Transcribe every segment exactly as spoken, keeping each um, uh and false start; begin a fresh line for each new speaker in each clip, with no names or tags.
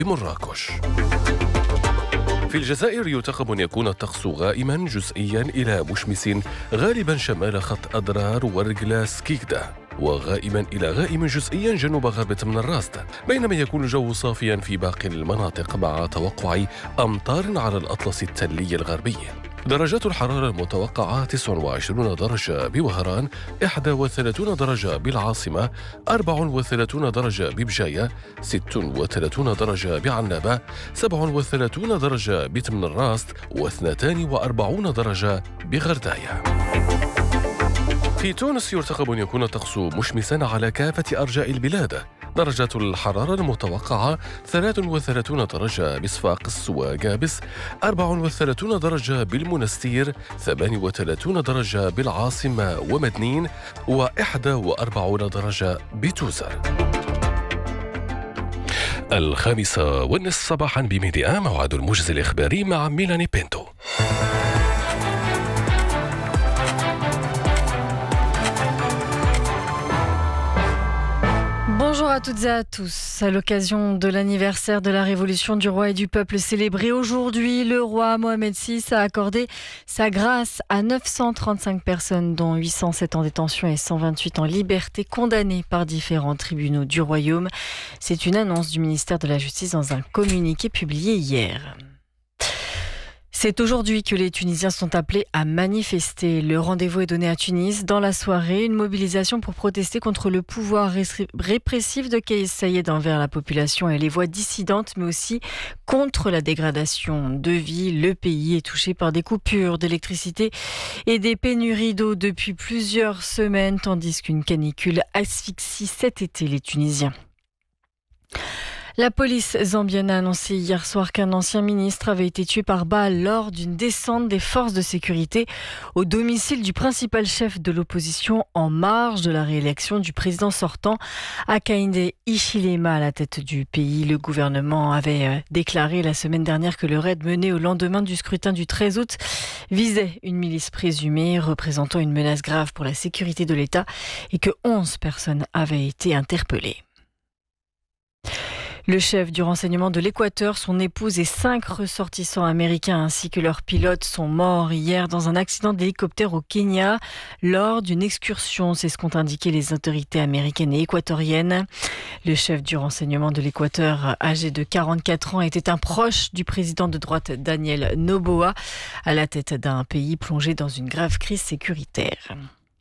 بمراكش. في الجزائر يرتقب أن يكون الطقس غائما جزئيا إلى مشمس غالبا شمال خط أضرار ورجلا سكيكدا، وغائما إلى غائم جزئيا جنوب غرب تمن الراست، بينما يكون الجو صافيا في باقي المناطق مع توقع أمطار على الأطلس التلي الغربي. درجات الحرارة المتوقعة تسعة وعشرين درجة بوهران، إحدى وثلاثين درجة بالعاصمة، أربعة وثلاثين درجة ببجاية، ستة وثلاثين درجة بعنابة، سبعة وثلاثين درجة بتمن الراست، واثنتان وأربعين درجة بغرداية. في تونس يرتقب أن يكون الطقس مشمسا على كافة أرجاء البلاد. درجات الحرارة المتوقعة ثلاثة وثلاثين درجة بصفاقس وجابس، أربعة وثلاثين درجة بالمنستير، ثمانية وثلاثين درجة بالعاصمة ومدنين، وإحدى وأربعين درجة بتوزر. الخامسة والنصف صباحا بميديا، موعد الموجز الإخباري مع ميلاني بينتو.
Bonjour à toutes et à tous. À l'occasion de l'anniversaire de la Révolution du roi et du peuple célébrée aujourd'hui, le roi Mohamed six a accordé sa grâce à neuf cent trente-cinq personnes, dont huit cent sept en détention et cent vingt-huit en liberté, condamnées par différents tribunaux du royaume. C'est une annonce du ministère de la Justice dans un communiqué publié hier. C'est aujourd'hui que les Tunisiens sont appelés à manifester. Le rendez-vous est donné à Tunis dans la soirée, une mobilisation pour protester contre le pouvoir répressif de Kais Saied envers la population et les voix dissidentes, mais aussi contre la dégradation de vie. Le pays est touché par des coupures d'électricité et des pénuries d'eau depuis plusieurs semaines, tandis qu'une canicule asphyxie cet été les Tunisiens. La police zambienne a annoncé hier soir qu'un ancien ministre avait été tué par balle lors d'une descente des forces de sécurité au domicile du principal chef de l'opposition en marge de la réélection du président sortant, Hakainde Hichilema, à la tête du pays. Le gouvernement avait déclaré la semaine dernière que le raid mené au lendemain du scrutin du treize août visait une milice présumée représentant une menace grave pour la sécurité de l'État et que onze personnes avaient été interpellées. Le chef du renseignement de l'Équateur, son épouse et cinq ressortissants américains ainsi que leurs pilotes sont morts hier dans un accident d'hélicoptère au Kenya lors d'une excursion. C'est ce qu'ont indiqué les autorités américaines et équatoriennes. Le chef du renseignement de l'Équateur, âgé de quarante-quatre ans, était un proche du président de droite Daniel Noboa, à la tête d'un pays plongé dans une grave crise sécuritaire.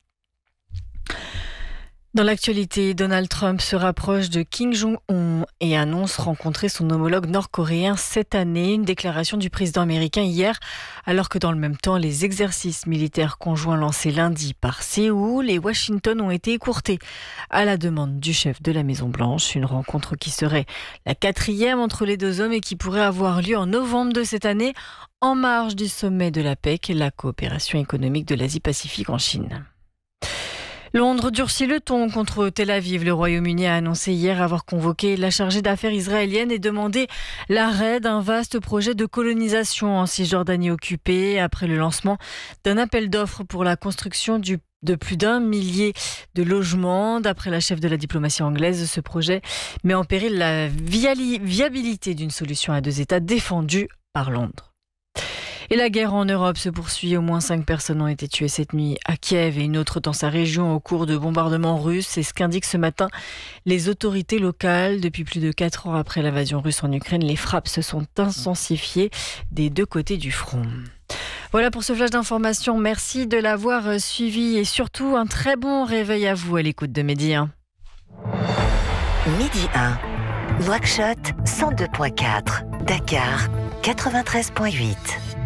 Dans l'actualité, Donald Trump se rapproche de Kim Jong-un et annonce rencontrer son homologue nord-coréen cette année. Une déclaration du président américain hier, alors que dans le même temps, les exercices militaires conjoints lancés lundi par Séoul et Washington ont été écourtés à la demande du chef de la Maison-Blanche. Une rencontre qui serait la quatrième entre les deux hommes et qui pourrait avoir lieu en novembre de cette année, en marge du sommet de l'A P E C, la coopération économique de l'Asie-Pacifique en Chine. Londres durcit le ton contre Tel Aviv. Le Royaume-Uni a annoncé hier avoir convoqué la chargée d'affaires israélienne et demandé l'arrêt d'un vaste projet de colonisation en Cisjordanie occupée après le lancement d'un appel d'offres pour la construction du de plus d'un millier de logements. D'après la chef de la diplomatie anglaise, ce projet met en péril la viabilité d'une solution à deux États défendue par Londres. Et la guerre en Europe se poursuit. Au moins cinq personnes ont été tuées cette nuit à Kiev et une autre dans sa région au cours de bombardements russes. C'est ce qu'indiquent ce matin les autorités locales. Depuis plus de quatre ans après l'invasion russe en Ukraine, les frappes se sont intensifiées des deux côtés du front. Voilà pour ce flash d'information. Merci de l'avoir suivi et surtout un très bon réveil à vous à l'écoute de Midi un.
Midi un, Nouakchott cent deux virgule quatre, Dakar quatre-vingt-treize virgule huit.